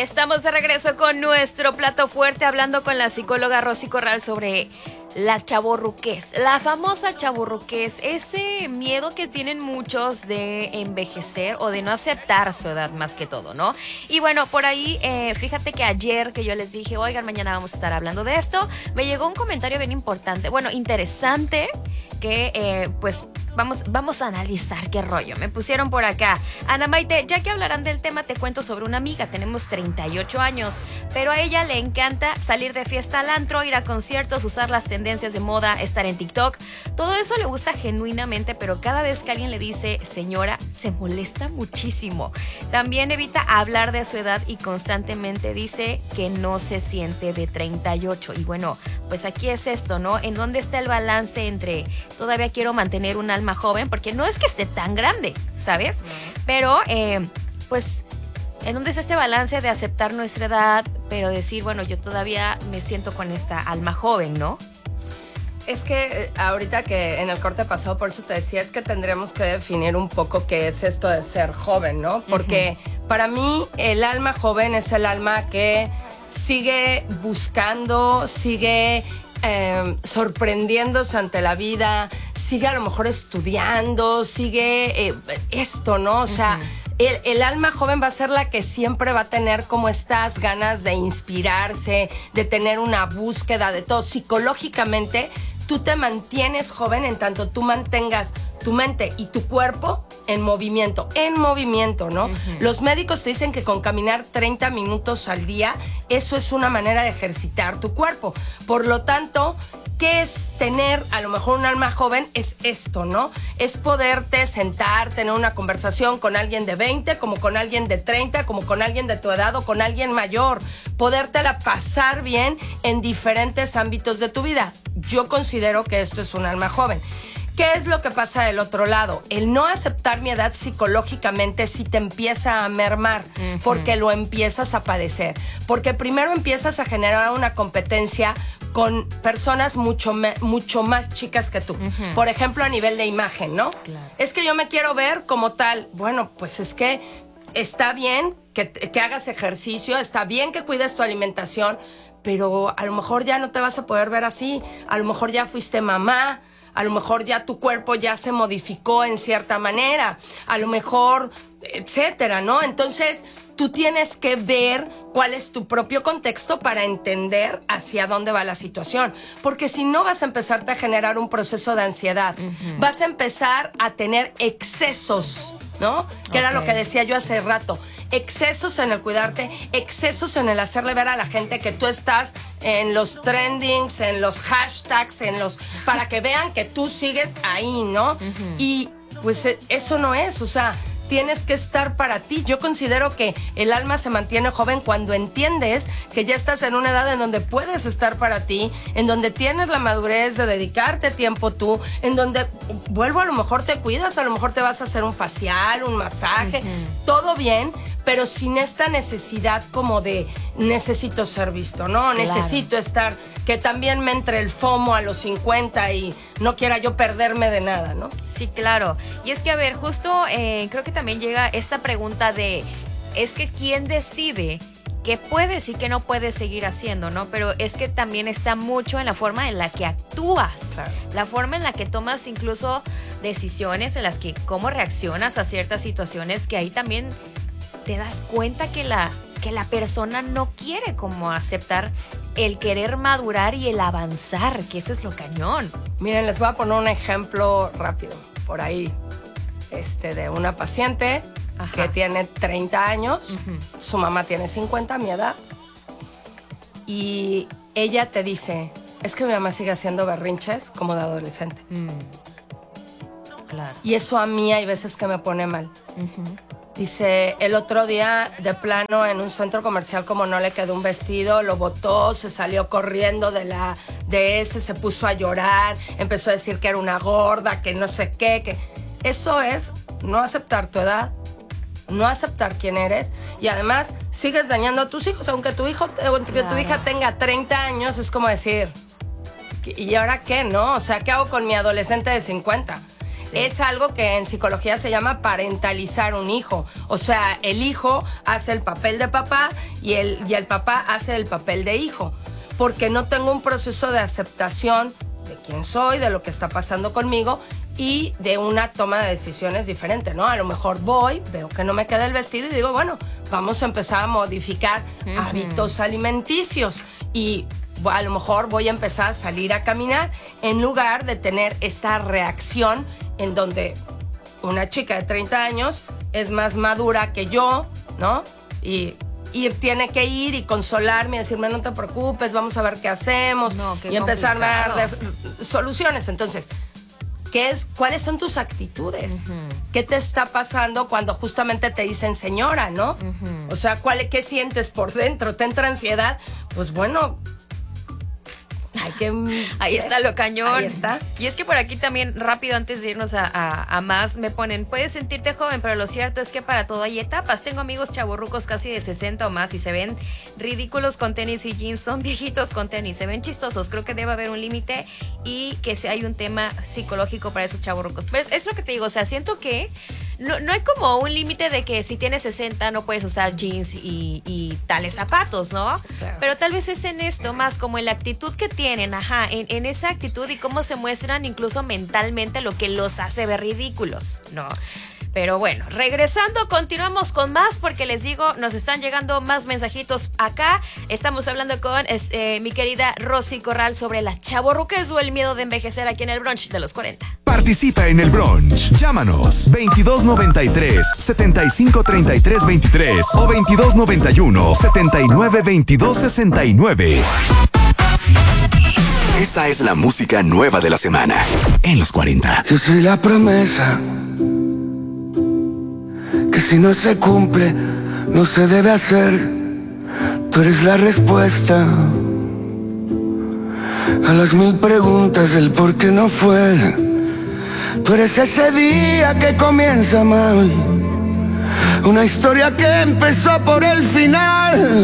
Estamos de regreso con nuestro plato fuerte, hablando con la psicóloga Rosy Corral sobre la chavorruquez, la famosa chavorruquez, ese miedo que tienen muchos de envejecer o de no aceptar su edad más que todo, ¿no? Y bueno, por ahí, fíjate que ayer que yo les dije, oigan, mañana vamos a estar hablando de esto, me llegó un comentario bien importante, bueno, interesante, que pues vamos a analizar qué rollo. Me pusieron por acá: Ana Maite, ya que hablarán del tema, te cuento sobre una amiga. Tenemos 38 años, pero a ella le encanta salir de fiesta al antro, ir a conciertos, usar las tendencias de moda, estar en TikTok. Todo eso le gusta genuinamente, pero cada vez que alguien le dice señora, se molesta muchísimo. También evita hablar de su edad y constantemente dice que no se siente de 38. Y bueno, pues aquí es esto, ¿no? ¿En dónde está el balance entre todavía quiero mantener un alma joven? Porque no es que esté tan grande, ¿sabes? Pero, pues, ¿en dónde está este balance de aceptar nuestra edad, pero decir, bueno, yo todavía me siento con esta alma joven, ¿no? Es que ahorita que en el corte pasado, por eso te decía, es que tendremos que definir un poco qué es esto de ser joven, ¿no? Porque para mí el alma joven es el alma que sigue buscando, sigue sorprendiéndose ante la vida, sigue a lo mejor estudiando, sigue esto, ¿no? O sea, el alma joven va a ser la que siempre va a tener como estas ganas de inspirarse, de tener una búsqueda de todo. Psicológicamente, tú te mantienes joven en tanto tú mantengas tu mente y tu cuerpo en movimiento, ¿no? Los médicos te dicen que con caminar 30 minutos al día, eso es una manera de ejercitar tu cuerpo. Por lo tanto, ¿qué es tener a lo mejor un alma joven? Es esto, ¿no? Es poderte sentar, tener una conversación con alguien de 20, como con alguien de 30, como con alguien de tu edad o con alguien mayor. Podértela pasar bien en diferentes ámbitos de tu vida. Yo considero que esto es un alma joven. ¿Qué es lo que pasa del otro lado? El no aceptar mi edad psicológicamente sí te empieza a mermar, porque lo empiezas a padecer. Porque primero empiezas a generar una competencia con personas mucho más chicas que tú. Por ejemplo, a nivel de imagen, ¿no? Claro. Es que yo me quiero ver como tal. Bueno, pues es que está bien que hagas ejercicio, está bien que cuides tu alimentación, pero a lo mejor ya no te vas a poder ver así. A lo mejor ya fuiste mamá, a lo mejor ya tu cuerpo ya se modificó en cierta manera, a lo mejor, etcétera, ¿no? Entonces, tú tienes que ver cuál es tu propio contexto para entender hacia dónde va la situación. Porque si no, vas a empezarte a generar un proceso de ansiedad. Vas a empezar a tener excesos, ¿no? Que era lo que decía yo hace rato. Excesos en el cuidarte, excesos en el hacerle ver a la gente que tú estás en los trendings, en los hashtags, para que vean que tú sigues ahí, ¿no? Y pues eso no es, o sea, tienes que estar para ti. Yo considero que el alma se mantiene joven cuando entiendes que ya estás en una edad en donde puedes estar para ti, en donde tienes la madurez de dedicarte tiempo tú, en donde, a lo mejor te cuidas, a lo mejor te vas a hacer un facial, un masaje, todo bien, pero sin esta necesidad como de necesito ser visto, ¿no? Claro. Necesito estar, que también me entre el FOMO a los 50 y no quiera yo perderme de nada, ¿no? Sí, claro. Y es que, a ver, justo creo que también llega esta pregunta de, es que ¿quién decide qué puedes y qué no puedes seguir haciendo, ¿no? Pero es que también está mucho en la forma en la que actúas, claro, la forma en la que tomas incluso decisiones, en las que cómo reaccionas a ciertas situaciones, que ahí también te das cuenta que la persona no quiere como aceptar el querer madurar y el avanzar, que eso es lo cañón. Miren, les voy a poner un ejemplo rápido por ahí, de una paciente que tiene 30 años, su mamá tiene 50, mi edad, y ella te dice, es que mi mamá sigue haciendo berrinches como de adolescente. Claro. Y eso a mí hay veces que me pone mal. Dice, el otro día, de plano, en un centro comercial, como no le quedó un vestido, lo botó, se salió corriendo se puso a llorar, empezó a decir que era una gorda, que no sé qué, que... Eso es no aceptar tu edad, no aceptar quién eres, y además sigues dañando a tus hijos, aunque tu hija tenga 30 años, es como decir, ¿y ahora qué, no? O sea, ¿qué hago con mi adolescente de 50? Es algo que en psicología se llama parentalizar un hijo. O sea, el hijo hace el papel de papá y el papá hace el papel de hijo. Porque no tengo un proceso de aceptación de quién soy, de lo que está pasando conmigo y de una toma de decisiones diferente, ¿no? A lo mejor veo que no me queda el vestido y digo, bueno, vamos a empezar a modificar hábitos alimenticios y a lo mejor voy a empezar a salir a caminar en lugar de tener esta reacción en donde una chica de 30 años es más madura que yo, ¿no? Y tiene que ir y consolarme y decirme, no te preocupes, vamos a ver qué hacemos, y empezar a dar soluciones. Entonces, ¿cuáles son tus actitudes? ¿Qué te está pasando cuando justamente te dicen señora, no? O sea, ¿qué sientes por dentro? ¿Te entra ansiedad? Pues bueno, ahí está lo cañón. Ahí está. Y es que por aquí también, rápido, antes de irnos a más, me ponen, puedes sentirte joven, pero lo cierto es que para todo hay etapas. Tengo amigos chavorrucos casi de 60 o más y se ven ridículos con tenis y jeans, son viejitos con tenis, se ven chistosos. Creo que debe haber un límite y que si hay un tema psicológico para esos chavorrucos. Pero es lo que te digo, o sea, siento que no hay como un límite de que si tienes 60 no puedes usar jeans y tales zapatos, ¿no? Claro. Pero tal vez es en esto, más como en la actitud que tienen, en esa actitud y cómo se muestran incluso mentalmente lo que los hace ver ridículos, ¿no? Pero bueno, regresando, continuamos con más porque les digo, nos están llegando más mensajitos acá. Estamos hablando con mi querida Rosy Corral sobre la chavorruquez o el miedo de envejecer aquí en el brunch de los 40. Participa en el brunch. Llámanos 2293-7533-23 o 2291-792269. Esta es la música nueva de la semana en los 40. Yo soy la promesa que si no se cumple, no se debe hacer. Tú eres la respuesta a las 1000 preguntas del por qué no fue. Tú eres ese día que comienza mal, una historia que empezó por el final.